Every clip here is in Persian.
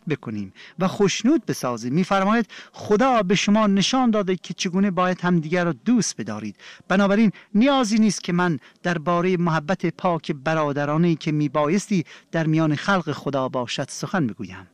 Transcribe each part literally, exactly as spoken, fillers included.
بکنیم و خوشنود بسازیم. می‌فرماید خدا به شما نشان داده که چگونه باید همدیگر را دوست بدارید. بنابراین نیازی نیست که من درباره محبت پاک برادرانه‌ای که میبایستی در میان خلق خدا باشد سخن بگویم.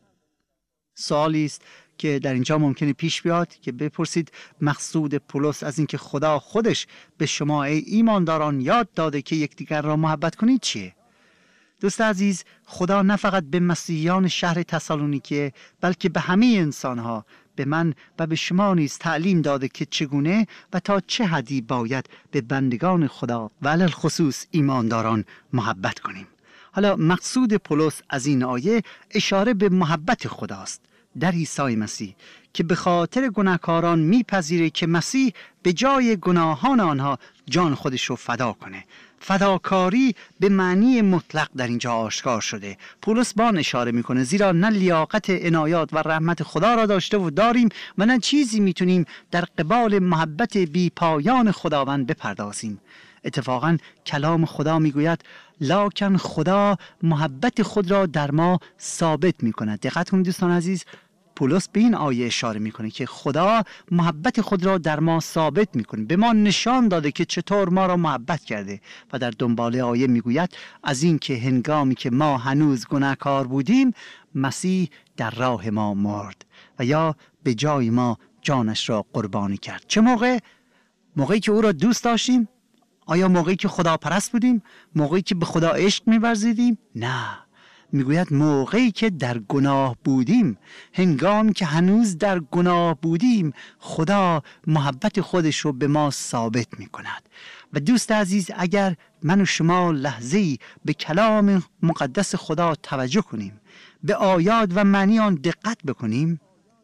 سوالی است که در اینجا ممکنه پیش بیاد که بپرسید مقصود پولس از اینکه خدا خودش به شما ای ایمانداران یاد داده که یکدیگر را محبت کنید چیه؟ دوست عزیز، خدا نه فقط به مسیحیان شهر تسالونیکه بلکه به همه انسانها، به من و به شما نیز تعلیم داده که چگونه و تا چه حدی باید به بندگان خدا و علی الخصوص ایمانداران محبت کنیم. حالا مقصود پولس از این آیه اشاره به محبت خداست در عیسی مسیح که به خاطر گناهکاران میپذیره که مسیح به جای گناهان آنها جان خودش رو فدا کنه. فداکاری به معنی مطلق در اینجا آشکار شده. پولس با آن اشاره میکنه زیرا نه لیاقت عنایات و رحمت خدا را داشته و داریم و نه چیزی میتونیم در قبال محبت بی پایان خداوند بپردازیم. اتفاقا کلام خدا میگوید لکن خدا محبت خود را در ما ثابت میکند. دقت کنید دوستان عزیز، پولس به این آیه اشاره میکنه که خدا محبت خود را در ما ثابت میکنه، به ما نشان داده که چطور ما را محبت کرده و در دنباله آیه میگوید از این که هنگامی که ما هنوز گناهکار بودیم مسیح در راه ما مرد و یا به جای ما جانش را قربانی کرد. چه موقع؟ موقعی که او را دوست داشتیم؟ آیا موقعی که خدا پرست بودیم؟ موقعی که به خدا عشق می‌ورزیدیم؟ نه، میگوید موقعی که در گناه بودیم، هنگامی که هنوز در گناه بودیم خدا محبت خودش رو به ما ثابت می‌کند. و دوست عزیز، اگر من و شما لحظه‌ای به کلام مقدس خدا توجه کنیم، به آیات و معنی آن دقت بکنیم،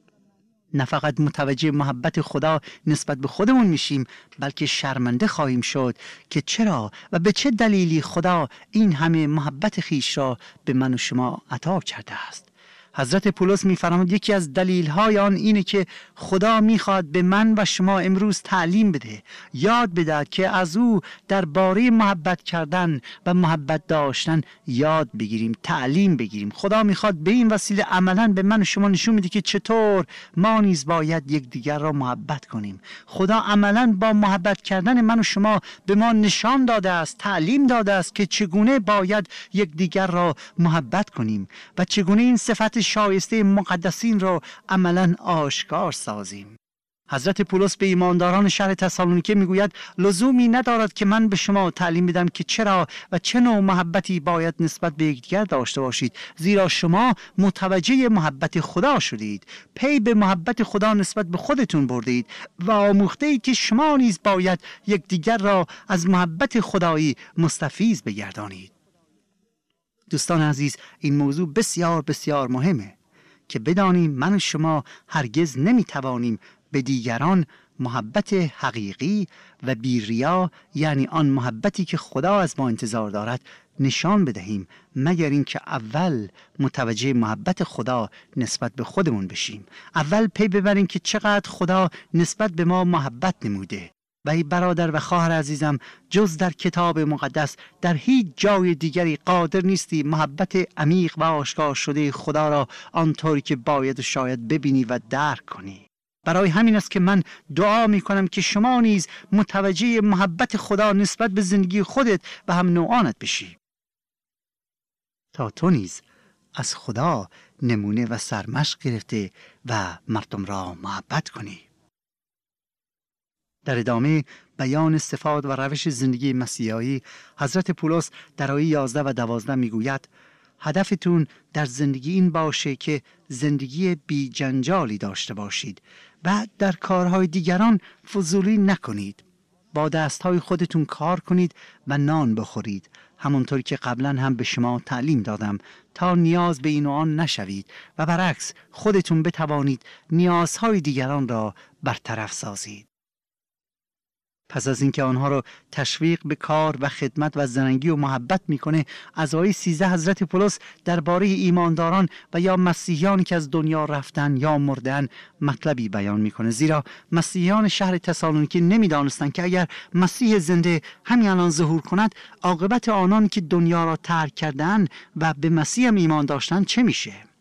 نه فقط متوجه محبت خدا نسبت به خودمون میشیم بلکه شرمنده خواهیم شد که چرا و به چه دلیلی خدا این همه محبت خیش را به من و شما عطا کرده است. حضرت پولس می‌فرماید یکی از دلیل‌های آن اینه که خدا می‌خواد به من و شما امروز تعلیم بده، یاد بده که از او درباره محبت کردن و محبت داشتن یاد بگیریم، تعلیم بگیریم. خدا می‌خواد به این وسیله عملاً به من و شما نشون بده که چطور ما نیز باید یکدیگر را محبت کنیم. خدا عملاً با محبت کردن من و شما به ما نشان داده است، تعلیم داده است که چگونه باید یکدیگر را محبت کنیم و چگونه این صفت شایسته مقدسین را عملاً آشکار سازیم. حضرت پولس به ایمانداران شهر تسالونیکه میگوید لزومی ندارد که من به شما تعلیم بدم که چرا و چه نوع محبتی باید نسبت به یکدیگر داشته باشید، زیرا شما متوجه محبت خدا شدید، پی به محبت خدا نسبت به خودتون بردید و آموخته اید که شما نیز باید یکدیگر را از محبت خدایی مستفیض بگردانید. دوستان عزیز، این موضوع بسیار بسیار مهمه که بدانیم من و شما هرگز نمیتوانیم به دیگران محبت حقیقی و بی ریا، یعنی آن محبتی که خدا از ما انتظار دارد، نشان بدهیم مگر اینکه اول متوجه محبت خدا نسبت به خودمون بشیم. اول پی ببریم که چقدر خدا نسبت به ما محبت نموده. و ای برادر و خواهر عزیزم، جز در کتاب مقدس در هیچ جای دیگری قادر نیستی محبت عمیق و آشکار شده خدا را آنطوری که باید شاید ببینی و درک کنی. برای همین است که من دعا می کنم که شما نیز متوجه محبت خدا نسبت به زندگی خودت و هم نوعانت بشی تا تو نیز از خدا نمونه و سرمشق گرفته و مردم را محبت کنی. در ادامه بیان صفات و روش زندگی مسیحایی، حضرت پولس در آیه یازده و دوازده میگوید هدفتون در زندگی این باشه که زندگی بی جنجالی داشته باشید و در کارهای دیگران فضولی نکنید. با دستهای خودتون کار کنید و نان بخورید، همونطور که قبلا هم به شما تعلیم دادم، تا نیاز به این و آن نشوید و برعکس خودتون بتوانید نیازهای دیگران را برطرف سازید. پس از اینکه آنها را تشویق به کار و خدمت و زننگی و محبت میکنه، از آیه سیزده حضرت پولس درباره ایمانداران و یا مسیحیانی که از دنیا رفتن یا مردن مطلبی بیان میکنه، زیرا مسیحیان شهر تسالونیکه نمیدانستند که اگر مسیح زنده همین الان ظهور کند، عاقبت آنان که دنیا را ترک کردن و به مسیح هم ایمان داشتن چه میشه.